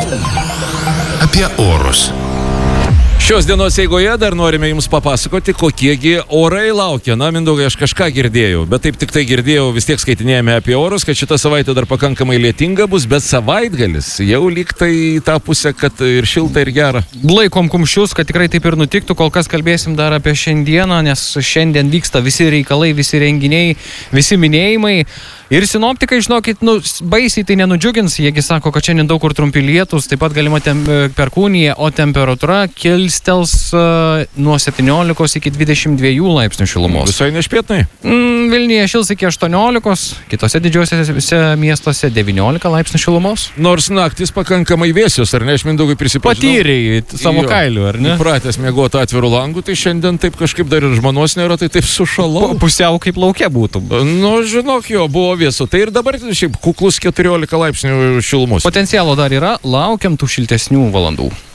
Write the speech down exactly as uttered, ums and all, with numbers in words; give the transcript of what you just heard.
Apie orus. Šios dienos eigoje dar norime jums papasakoti, kokiegi orai laukia. Na, Mindaugai, aš kažką girdėjau, bet taip tik tai girdėjau, vis tiek skaitinėjame apie orus, kad šitą savaitę dar pakankamai lietinga bus, bet savaitgalis jau lyg tai į tą pusę, kad ir šilta, ir gera. Laikom kumščius, kad tikrai taip ir nutiktų, kol kas kalbėsim dar apie šiandieną, nes šiandien vyksta visi reikalai, visi renginiai, visi minėjimai. Ir sinoptikai, žinokit, nu, baisiai tai nenudžiugins, jiegi sako, kad šiandien daug kur trumpi lietus, taip pat galima tem, perkūnija, o temperatūra kilstels uh, nuo septyniolikos iki dvidešimt dviejų laipsnių šilumos. Visai nešpėtnai? Mm, Vilniuje šils iki aštuoniolikos, kitose didžiuosiuose miestuose devyniolika laipsnių šilumos. Nors naktis pakankamai vėsios, ar ne, aš Mindaugui prisipažinau. Patyrei savo kailiu, ar ne? Pratęs miegoti atvirų langų, tai šiandien taip kažkaip dar ir žmonos nėra, tai taip sušalau. Pusiau kaip lauke būtų. Nu, žinok, jo, buvo vėsu. Tai ir dabar šiaip kuklus keturiolika laipsnių šilumos. Potencialo dar yra, laukiam tų šiltesnių valandų.